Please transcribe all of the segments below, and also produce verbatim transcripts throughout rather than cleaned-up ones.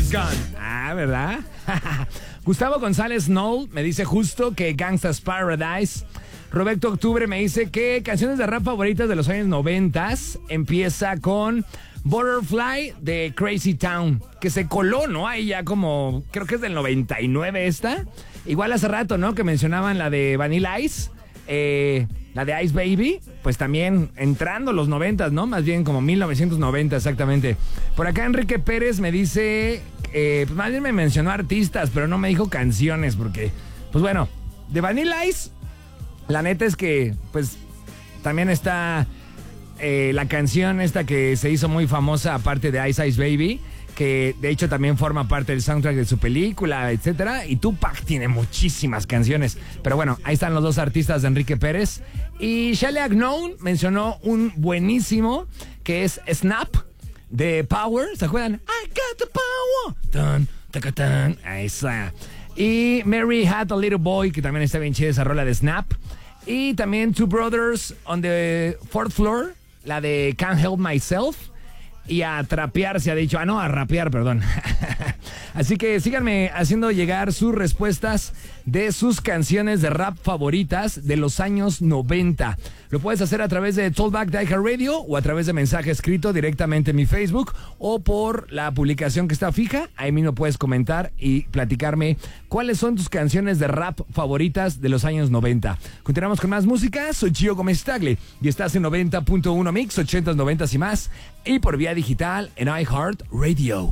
Gun. Ah, ¿verdad? Gustavo González Knoll me dice justo que Gangsta's Paradise. Roberto Octubre me dice que canciones de rap favoritas de los años noventas. Empieza con Butterfly de Crazy Town, que se coló, ¿no? Ahí ya como, creo que es del noventa y nueve esta. Igual hace rato, ¿no? Que mencionaban la de Vanilla Ice. Eh, la de Ice Baby, pues también entrando los noventas, ¿no? Más bien como mil novecientos noventa exactamente. Por acá Enrique Pérez me dice, eh, pues más bien me mencionó artistas, pero no me dijo canciones, porque, pues bueno, de Vanilla Ice, la neta es que, pues, también está eh, la canción esta que se hizo muy famosa, aparte de Ice Ice Baby, que de hecho también forma parte del soundtrack de su película, etcétera. Y Tupac tiene muchísimas canciones. Pero bueno, ahí están los dos artistas de Enrique Pérez. Y Shelley Agnown mencionó un buenísimo que es Snap de Power. ¿Se acuerdan? I got the power. Dun, taca, dun. Ahí está. Y Mary Had a Little Boy, que también está bien chida esa rola de Snap. Y también Two Brothers on the Fourth Floor, la de Can't Help Myself. Y a trapear se ha dicho. Ah, no, a rapear, perdón. Así que síganme haciendo llegar sus respuestas de sus canciones de rap favoritas de los años noventa. Lo puedes hacer a través de Tollback de iHeartRadio o a través de mensaje escrito directamente en mi Facebook o por la publicación que está fija. Ahí mismo puedes comentar y platicarme cuáles son tus canciones de rap favoritas de los años noventa. Continuamos con más música. Soy Gio Gómez Tagle y estás en noventa punto uno Mix, ochentas, noventas y más. Y por vía digital en iHeartRadio.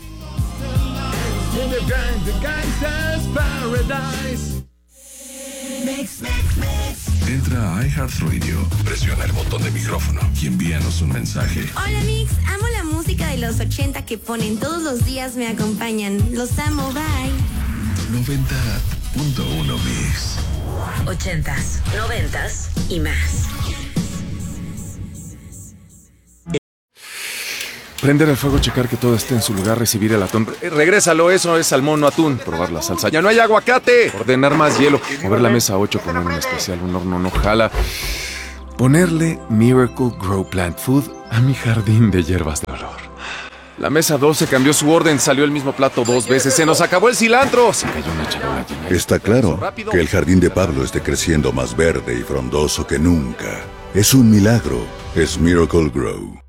Mix, mix, mix. Entra a iHeartRadio, presiona el botón de micrófono y envíanos un mensaje. Hola Mix, amo la música de los ochenta que ponen todos los días, me acompañan. Los amo, bye. noventa punto uno Mix. Ochentas, noventas y más. Prender el fuego, checar que todo esté en su lugar, recibir el atún. Eh, regrésalo, eso es salmón, no atún. Probar la salsa. ¡Ya no hay aguacate! Ordenar más hielo. Mover la mesa a ocho, poner un especial, un horno no jala. Ponerle Miracle Grow Plant Food a mi jardín de hierbas de olor. La mesa doce cambió su orden, salió el mismo plato dos veces. ¡Se nos acabó el cilantro! Se cayó una charola llena. Está claro que el jardín de Pablo esté creciendo más verde y frondoso que nunca. Es un milagro. Es Miracle Grow.